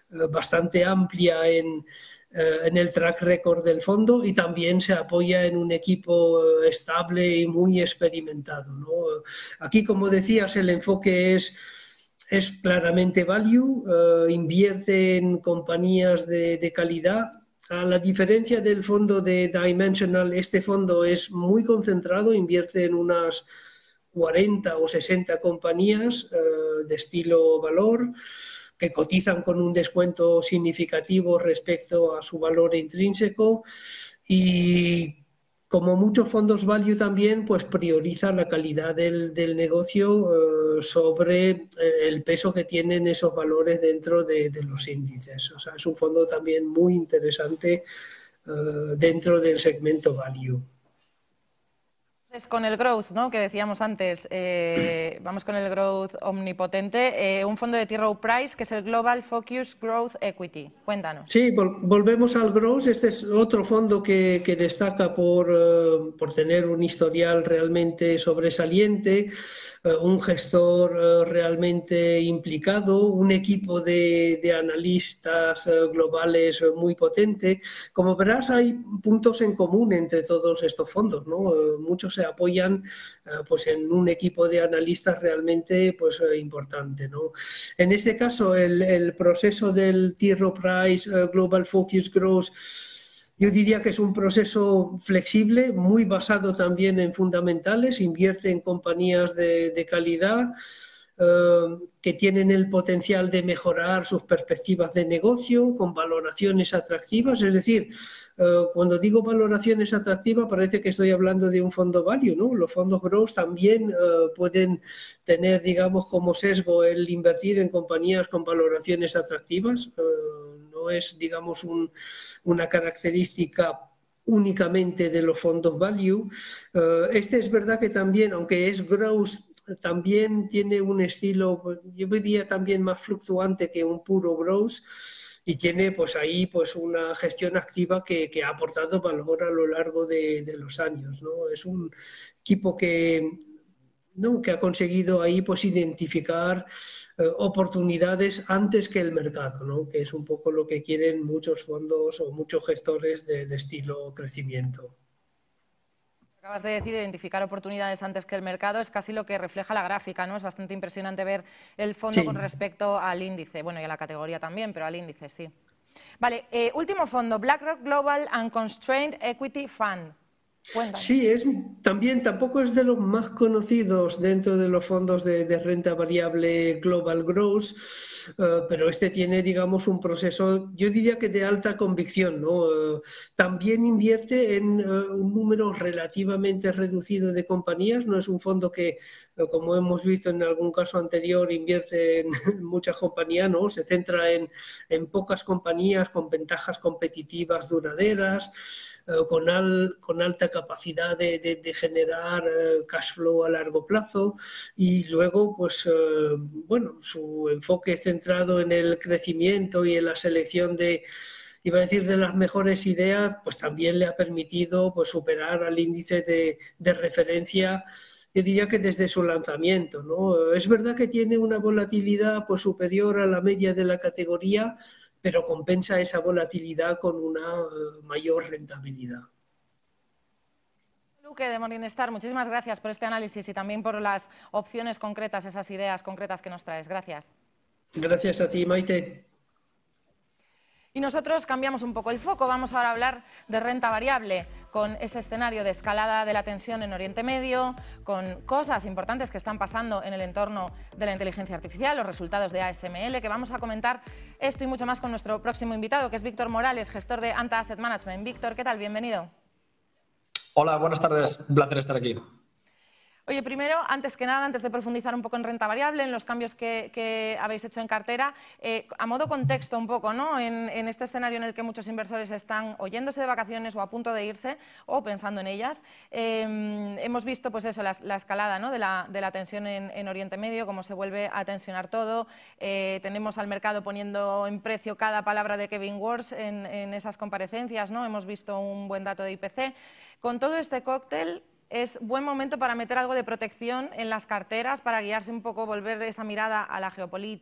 bastante amplia en el track record del fondo y también se apoya en un equipo estable y muy experimentado, ¿no? Aquí, como decías, el enfoque es claramente value, invierte en compañías de calidad. A la diferencia del fondo de Dimensional, este fondo es muy concentrado, invierte en unas 40 o 60 compañías de estilo valor que cotizan con un descuento significativo respecto a su valor intrínseco y como muchos fondos value también, pues prioriza la calidad del negocio sobre el peso que tienen esos valores dentro de los índices. O sea, es un fondo también muy interesante dentro del segmento value. Con el growth, ¿no?, que decíamos antes, vamos con el growth omnipotente, un fondo de T. Rowe Price que es el Global Focus Growth Equity. Cuéntanos. Sí, volvemos al growth. Este es otro fondo que destaca por tener un historial realmente sobresaliente, un gestor realmente implicado, un equipo de analistas globales muy potente. Como verás, hay puntos en común entre todos estos fondos, ¿no? Muchos se apoyan pues en un equipo de analistas realmente pues, importante, ¿no? En este caso, el proceso del T. Rowe Price Global Focus Growth, yo diría que es un proceso flexible, muy basado también en fundamentales, invierte en compañías de calidad que tienen el potencial de mejorar sus perspectivas de negocio con valoraciones atractivas. Es decir, cuando digo valoraciones atractivas parece que estoy hablando de un fondo value, ¿no? Los fondos growth también pueden tener, digamos, como sesgo el invertir en compañías con valoraciones atractivas. No es, digamos, una característica únicamente de los fondos value. Este es verdad que también, aunque es growth, también tiene un estilo, yo diría también más fluctuante que un puro growth y tiene pues ahí pues una gestión activa que ha aportado valor a lo largo de los años, ¿no? Es un equipo ¿no?, que ha conseguido ahí pues identificar oportunidades antes que el mercado, ¿no?, que es un poco lo que quieren muchos fondos o muchos gestores de estilo crecimiento. Acabas de decir, identificar oportunidades antes que el mercado es casi lo que refleja la gráfica, ¿no? Es bastante impresionante ver el fondo con Sí. respecto al índice, bueno, y a la categoría también, pero al índice sí. Vale, último fondo, BlackRock Global Unconstrained Equity Fund. Cuéntanos. Sí, también tampoco es de los más conocidos dentro de los fondos de renta variable Global Growth, pero este tiene, digamos, un proceso, yo diría que de alta convicción, ¿no? También invierte en un número relativamente reducido de compañías, no es un fondo que, como hemos visto en algún caso anterior, invierte en muchas compañías, ¿no? Se centra en pocas compañías con ventajas competitivas duraderas, con alta capacidad de generar cash flow a largo plazo y luego, pues, bueno, su enfoque centrado en el crecimiento y en la selección iba a decir, de las mejores ideas, pues también le ha permitido pues, superar al índice de referencia, yo diría que desde su lanzamiento, ¿no? Es verdad que tiene una volatilidad pues, superior a la media de la categoría, pero compensa esa volatilidad con una mayor rentabilidad. Luque de Morningstar, muchísimas gracias por este análisis y también por las opciones concretas, esas ideas concretas que nos traes. Gracias. Gracias a ti, Maite. Y nosotros cambiamos un poco el foco, vamos ahora a hablar de renta variable, con ese escenario de escalada de la tensión en Oriente Medio, con cosas importantes que están pasando en el entorno de la inteligencia artificial, los resultados de ASML, que vamos a comentar esto y mucho más con nuestro próximo invitado, que es Víctor Morales, gestor de Anta Asset Management. Víctor, ¿qué tal? Bienvenido. Hola, buenas tardes. Un placer estar aquí. Oye, primero, antes que nada, antes de profundizar un poco en renta variable, en los cambios que habéis hecho en cartera, a modo contexto un poco, ¿no? En este escenario en el que muchos inversores están o yéndose de vacaciones o a punto de irse o pensando en ellas, hemos visto pues eso, la escalada, ¿no?, de la tensión en Oriente Medio, cómo se vuelve a tensionar todo. Tenemos al mercado poniendo en precio cada palabra de Kevin Warsh en esas comparecencias, ¿no? Hemos visto un buen dato de IPC. Con todo este cóctel, es buen momento para meter algo de protección en las carteras, para guiarse un poco, volver esa mirada a la geopolítica,